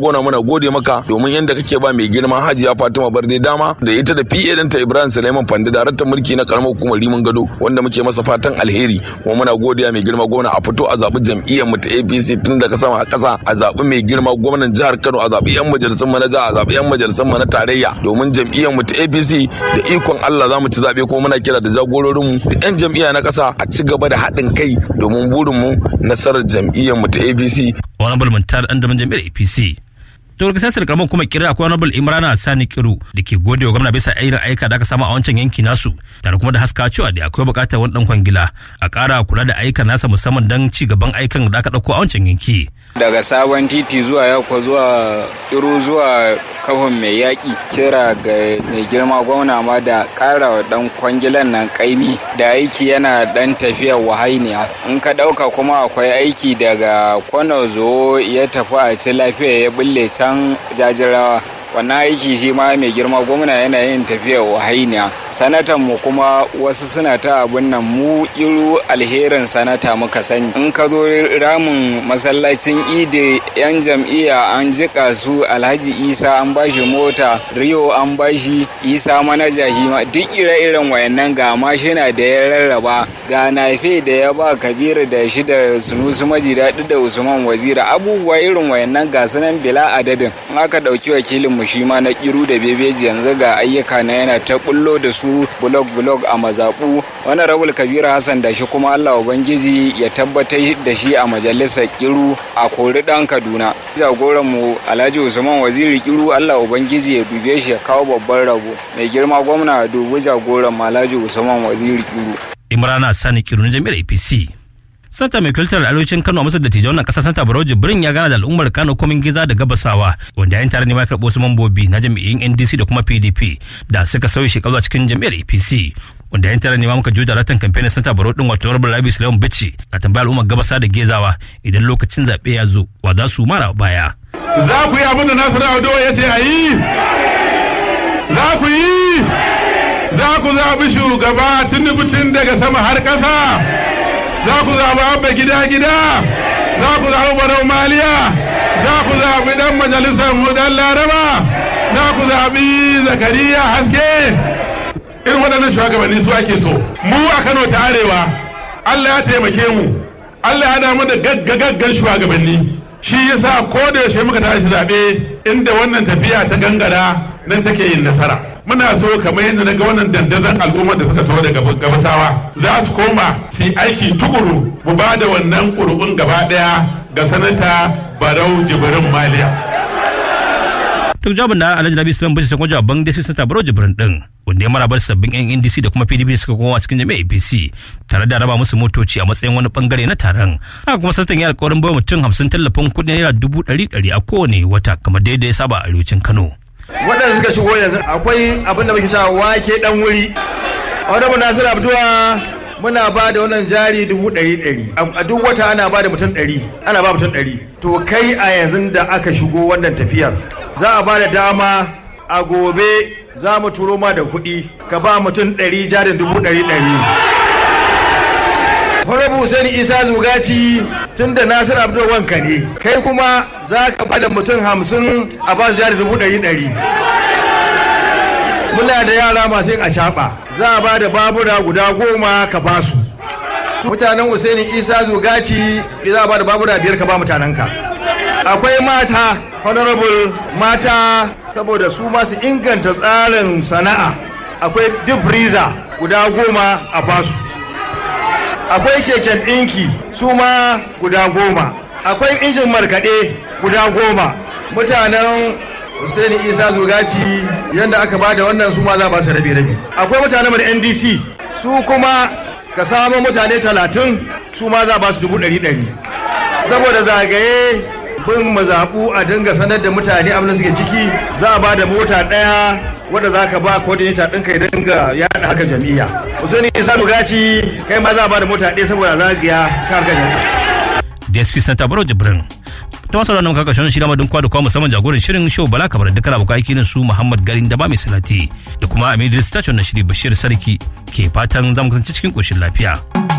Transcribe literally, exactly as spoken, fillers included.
gona muna gode maka domin yanda kake ba mai girma Hajiya Fatima Barde dama da ita da P A ɗinta Ibrahim Suleiman Fande daraktan mulki na karamar hukumar Rimin Gado wanda muke masa fatan alheri kuma muna godiya mai girma gwamna a fito a zabi jam'iyyar mu ta A P C tun daga sama a ƙasa a zabi mai girma gwamnan jihar Kano a zabi yan majalisar mu na jiha a zabi yan majalisar mu na tarayya domin jam'iyyar mu ta A P C da ikon Allah za mu ci zabe kuma muna kira da jagororin mu da yan jam'iyya na ƙasa a ci gaba da haɗin kai domin burin mu nasarar jam'iyyar mu ta A P C. Honorable Muntar Andaman jam'iyyar A P C. To daga sassan karamar kuma kira akwai Honorable Imrana Sani Kiru da ke gode wa gwamna bisa irin aika da aka samu a wancan yanki nasu tare kuma da haska cewa da akwai bukatar wani dan kwangila a ƙara kula da aika nasa musamman don ci gaban aikan da aka ɗauko a wancan yanki. Daga sabon titi zuwa yako zuwa Kiru zuwa kafin mai yaƙi kira ga mai girma gwamna ma da ƙara wa ɗan kwangilan nan ƙaimi da aiki yana ɗan tafiyar wahainiya. In ka ɗauka kuma akwai aiki daga Kwano zo ya tafi a ci lafiya ya bulle can jajirawa. Wannan aiki shi ma mai girma gwamna yana yin tafiyar wahainiya. Sanatan mu kuma wasu suna ta abin nan mu iru alherin sanata muka sani. In ka zo ramin masallacin ide yan jam'iyya an jika su Alhaji Isa an bashi mota, Rio an bashi, Isa manaja shi ma duk ire-iren wayannan ga mashina da ya rarraba, ga nafe da ya ba Kabiru da shi da Sunusu Maji Daɗi da Usman Wazira, abubuwa irin wayannan ga sunan bila adadin. In aka ɗauki wakilin mu shi ma na Kiru da Bebeji yanzu ga ayyuka na yana ta bullo da su blog blog a mazaɓu. Wani Rabul Kabiru Hassan da shi kuma Allah Ubangiji ya tabbatar da shi a majalisar Kiru a kori ɗan Kaduna. Jagoran mu Alhaji Usman Waziri Kiru Allah Ubangiji ya dube shi ya kawo babban rabo. Mai girma gwamna dubu jagoran Alhaji Usman Waziri Kiru. Imrana Sani Kiru na jami'ar A P C. Santa mai kultar arewacin Kano a masar da tijon nan kasar Santa Barau Jibrin ya gana da al'ummar Kano komin giza da gabasawa wanda yayin tare ne ma karɓo su mambobi na jami'in N D C da kuma P D P da suka sauya shekaru a cikin jami'ar A P C wanda yayin tare ne ma muka juda ratan kamfen Santa Barau din wato Honorable Rabi Sulaiman Bichi a tambayar al'ummar gabasa da gezawa idan lokacin zaɓe ya zo wa za su mara baya. Za ku yi abin da Nasiru Ado ya ce a yi? Za ku yi? Za ku zaɓi shugaba Tinubu tun daga sama har ƙasa? Za ku zaɓi abba gida-gida, za ku zaɓi barau maliya, za ku zaɓi ɗan majalisar mu ɗan laraba, za ku zaɓi zakariya haske. Irin waɗannan shugabanni su ake so. Mu a Kano ta Arewa, Allah ya taimake mu, Allah ya damu da gaggagaggan shugabanni. Shi yasa ko da yaushe muka tashi zaɓe inda wannan tafiya ta gangara nan take yin nasara. Muna so kamar yadda na ga wannan dandazon al'ummar da suka taho daga gabasawa za su koma su yi aiki tukuru mu ba da wannan ƙuri'un gaba ɗaya ga sanata Barau Jibrin Maliya. Duk jawabin da Alhaji Rabi Sulaiman Bichi sai kuma jawaban da sanata Barau Jibrin din wanda ya maraba sabbin yan N D C da kuma P D P suka koma cikin jami'ar A P C tare da raba musu motoci a matsayin wani bangare na taron. Haka kuma sanatan ya alƙawarin bai mutum hamsin tallafin kuɗi naira dubu ɗari ɗari a kowane wata kamar daidai ya saba a arewacin Kano. Waɗanda suka shigo yanzu akwai abin da muke cewa wake dan wuri. Honorable Nasiru Abdullah muna ba da wannan jari dubu ɗari ɗari a duk wata ana ba da mutum ɗari ana ba mutum ɗari. To kai a yanzu da aka shigo wannan tafiyar za a ba da dama a gobe za mu turo ma da kuɗi ka ba mutum ɗari jarin dubu ɗari ɗari. Honorable Hussein Isa Zugaci tun da Nasir Abdul wanka ne kai kuma za ka bada mutum hamsin a ba su jari dubu ɗari ɗari. Muna da yara masu yin acaɓa za a ba da babura guda goma ka ba su. Mutanen Hussein Isa Zugaci za a ba da babura biyar ka ba mutanenka. Akwai mata honorable mata saboda su masu inganta tsarin sana'a akwai deep freezer guda goma a basu. Akwai keken ɗinki su ma guda goma, akwai injin markaɗe guda goma. Mutanen Hussein Isa Zugaci yadda aka ba da wannan su ma za ba su rabi-rabi. Akwai mutanen da N D C su kuma ka samu mutane talatin su ma za ba su dubu ɗari ɗari. Saboda zagaye bin mazaɓu a dinga sanar da mutane abin da suke ciki za a ba da mota ɗaya wadda za ka ba coordinator ɗinka ya dinga yaɗa haka jam'iyya. Usaini Isa Lugaci kai ma za a ba da mota ɗaya saboda zagaya ka harkar jam'iyya. D S P Santa Barau Jibrin. Ta wasu ranar muka kashe shirin madun kwa da kwa musamman jagoran shirin show Bala Kabar dukkan abokan aiki su Muhammad Garin da ba mai salati da kuma Aminu Station na shiri Bashir Sarki ke fatan zamu kasance cikin ƙoshin lafiya.